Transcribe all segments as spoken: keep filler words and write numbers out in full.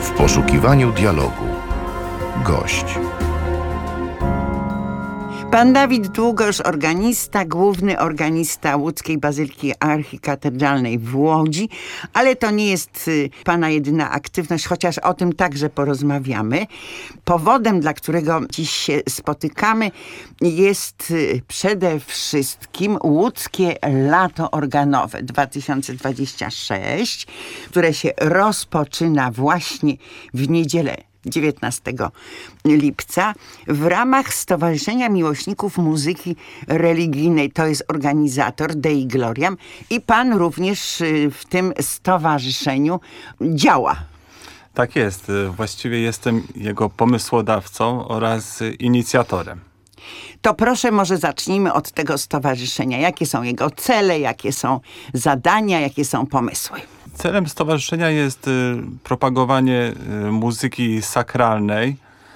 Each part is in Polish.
W poszukiwaniu dialogu. Gość. Pan Dawid Długosz, organista, główny organista Łódzkiej Bazyliki Archikatedralnej w Łodzi, ale to nie jest y, pana jedyna aktywność, chociaż o tym także porozmawiamy. Powodem, dla którego dziś się spotykamy, jest y, przede wszystkim Łódzkie Lato Organowe dwa tysiące dwudzieste szóste, które się rozpoczyna właśnie w niedzielę dziewiętnastego lipca w ramach Stowarzyszenia Miłośników Muzyki Religijnej. To jest organizator Dei Gloriam i pan również w tym stowarzyszeniu działa. Tak jest. Właściwie jestem jego pomysłodawcą oraz inicjatorem. To proszę, może zacznijmy od tego stowarzyszenia. Jakie są jego cele, jakie są zadania, jakie są pomysły? Celem stowarzyszenia jest y, propagowanie y, muzyki sakralnej,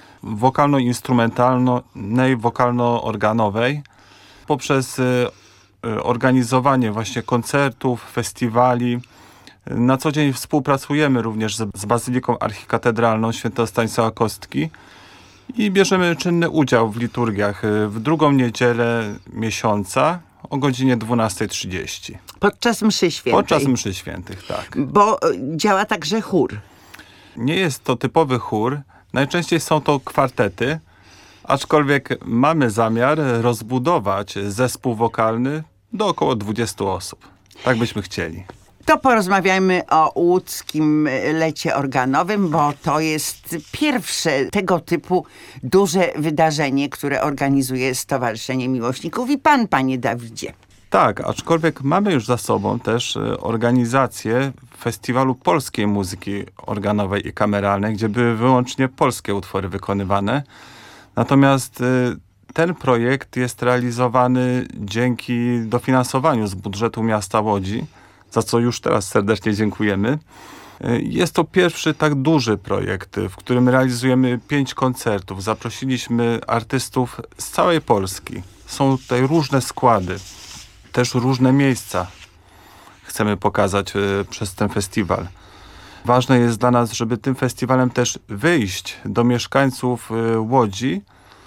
wokalno-instrumentalnej, wokalno-organowej poprzez y, y, organizowanie właśnie koncertów, festiwali. Na co dzień współpracujemy również z, z Bazyliką Archikatedralną Świętego Stanisława Kostki i bierzemy czynny udział w liturgiach y, w drugą niedzielę miesiąca o godzinie dwunasta trzydzieści. Podczas mszy świętej. Podczas mszy świętych, tak. Bo działa także chór. Nie jest to typowy chór. Najczęściej są to kwartety, aczkolwiek mamy zamiar rozbudować zespół wokalny do około dwudziestu osób. Tak byśmy chcieli. To porozmawiajmy o Łódzkim Lecie Organowym, bo to jest pierwsze tego typu duże wydarzenie, które organizuje Stowarzyszenie Miłośników i pan, panie Dawidzie. Tak, aczkolwiek mamy już za sobą też organizację Festiwalu Polskiej Muzyki Organowej i Kameralnej, gdzie były wyłącznie polskie utwory wykonywane. Natomiast ten projekt jest realizowany dzięki dofinansowaniu z budżetu miasta Łodzi, za co już teraz serdecznie dziękujemy. Jest to pierwszy tak duży projekt, w którym realizujemy pięć koncertów. Zaprosiliśmy artystów z całej Polski. Są tutaj różne składy, też różne miejsca chcemy pokazać y, przez ten festiwal. Ważne jest dla nas, żeby tym festiwalem też wyjść do mieszkańców y, Łodzi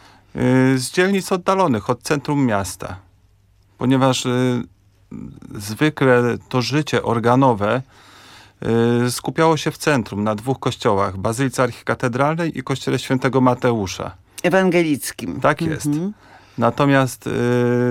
y, z dzielnic oddalonych od centrum miasta. Ponieważ y, zwykle to życie organowe y, skupiało się w centrum, na dwóch kościołach, Bazylice Archikatedralnej i Kościele Świętego Mateusza. Ewangelickim. Tak jest. Mhm. Natomiast y,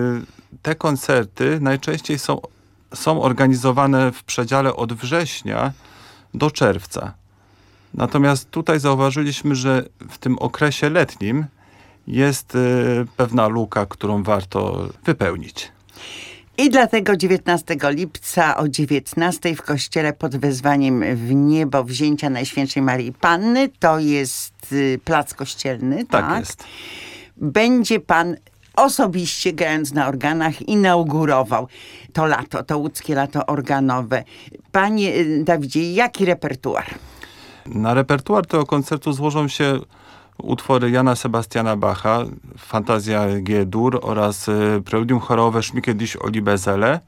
te koncerty najczęściej są, są organizowane w przedziale od września do czerwca. Natomiast tutaj zauważyliśmy, że w tym okresie letnim jest y, pewna luka, którą warto wypełnić. I dlatego dziewiętnastego lipca o dziewiętnastej w kościele pod wezwaniem w niebo Wzięcia Najświętszej Maryi Panny, to jest y, plac kościelny, tak? Tak jest. Będzie pan osobiście, grając na organach, inaugurował to lato, to Łódzkie Lato Organowe. Panie Dawidzie, jaki repertuar? Na repertuar tego koncertu złożą się utwory Jana Sebastiana Bacha, Fantazja G-dur oraz y, preludium chorowe Schmicke dich o liebe Seele,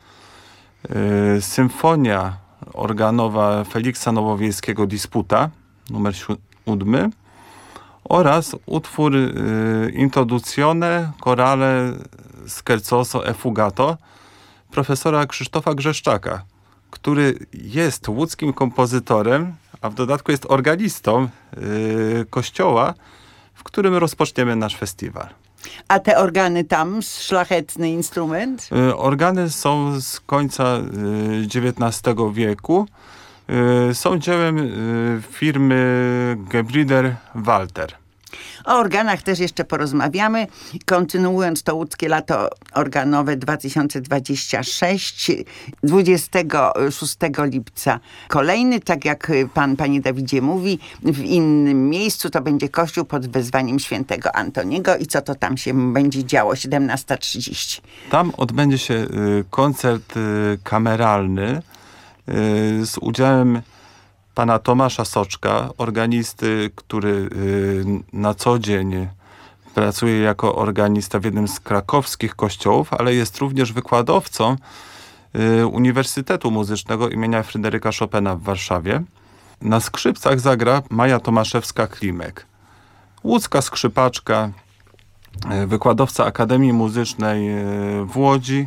y, symfonia organowa Feliksa Nowowiejskiego Disputa, numer siódmy, oraz utwór y, Introduzione Chorale Scherzoso e Fugato profesora Krzysztofa Grzeszczaka, który jest łódzkim kompozytorem, a w dodatku jest organistą y, kościoła, w którym rozpoczniemy nasz festiwal. A te organy tam, szlachetny instrument? Y, organy są z końca y, dziewiętnastego wieku. Y, są dziełem y, firmy Gebrüder Walter. O organach też jeszcze porozmawiamy. Kontynuując to Łódzkie Lato Organowe dwa tysiące dwudzieste szóste, dwudziestego szóstego lipca kolejny, tak jak pan, panie Dawidzie mówi, w innym miejscu to będzie kościół pod wezwaniem świętego Antoniego i co to tam się będzie działo? siedemnasta trzydzieści. Tam odbędzie się y, koncert y, kameralny y, z udziałem pana Tomasza Soczka, organisty, który y, na co dzień pracuje jako organista w jednym z krakowskich kościołów, ale jest również wykładowcą y, Uniwersytetu Muzycznego imienia Fryderyka Chopina w Warszawie. Na skrzypcach zagra Maja Tomaszewska-Klimek. Łódzka skrzypaczka, wykładowca Akademii Muzycznej w Łodzi,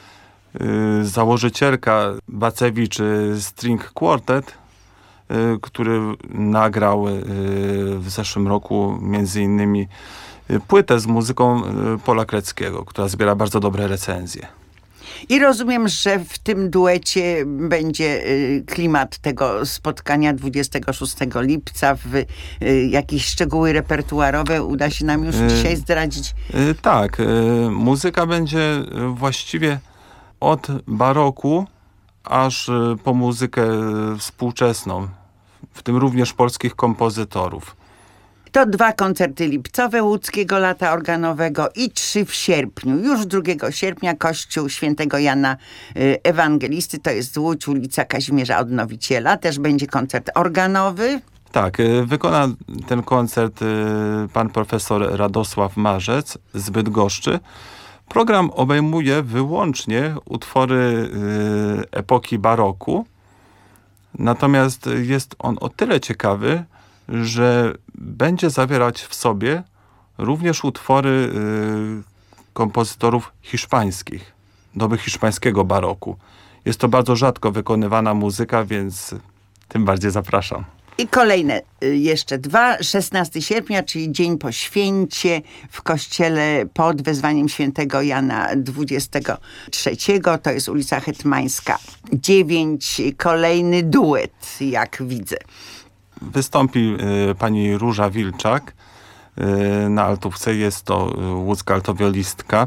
założycielka Bacewicz String Quartet, który nagrał w zeszłym roku między innymi płytę z muzyką Pola Kreckiego, która zbiera bardzo dobre recenzje. I rozumiem, że w tym duecie będzie klimat tego spotkania dwudziestego szóstego lipca. W jakieś szczegóły repertuarowe uda się nam już dzisiaj zdradzić? Tak, muzyka będzie właściwie od baroku aż po muzykę współczesną, w tym również polskich kompozytorów. To dwa koncerty lipcowe Łódzkiego Lata Organowego i trzy w sierpniu. Już drugiego sierpnia Kościół Świętego Jana Ewangelisty, to jest Łódź, ulica Kazimierza Odnowiciela. Też będzie koncert organowy. Tak, wykona ten koncert pan profesor Radosław Marzec z Bydgoszczy. Program obejmuje wyłącznie utwory epoki baroku. Natomiast jest on o tyle ciekawy, że będzie zawierać w sobie również utwory y, kompozytorów hiszpańskich, doby hiszpańskiego baroku. Jest to bardzo rzadko wykonywana muzyka, więc tym bardziej zapraszam. I kolejne y, jeszcze dwa. szesnastego sierpnia, czyli dzień po święcie w kościele pod wezwaniem świętego Jana dwudziestego trzeciego. To jest ulica Hetmańska dziewięć. Kolejny duet, jak widzę. Wystąpi y, pani Róża Wilczak y, na altówce. Jest to y, łódzka altowiolistka,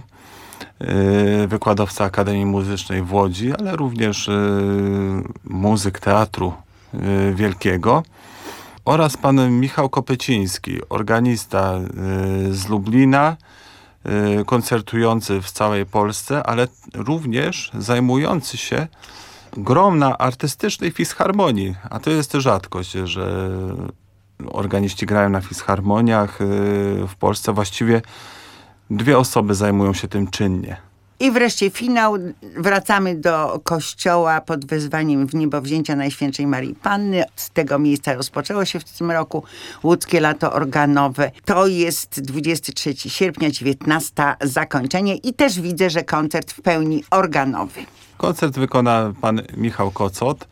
y, wykładowca Akademii Muzycznej w Łodzi, ale również y, muzyk Teatru y, Wielkiego. Oraz pan Michał Kopyciński, organista y, z Lublina, y, koncertujący w całej Polsce, ale również zajmujący się grom na artystycznej fisharmonii, a to jest rzadkość, że organiści grają na fisharmoniach. W Polsce właściwie dwie osoby zajmują się tym czynnie. I wreszcie finał. Wracamy do kościoła pod wezwaniem w niebowzięcia Najświętszej Maryi Panny. Z tego miejsca rozpoczęło się w tym roku Łódzkie Lato Organowe. To jest dwudziestego trzeciego sierpnia, dziewiętnasta zakończenie i też widzę, że koncert w pełni organowy. Koncert wykona pan Michał Kocot,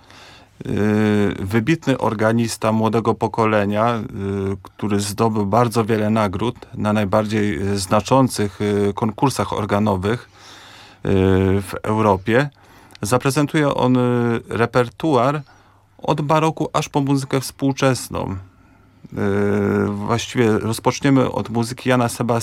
wybitny organista młodego pokolenia, który zdobył bardzo wiele nagród na najbardziej znaczących konkursach organowych w Europie. Zaprezentuje on repertuar od baroku aż po muzykę współczesną. Właściwie rozpoczniemy od muzyki Jana Sebastiana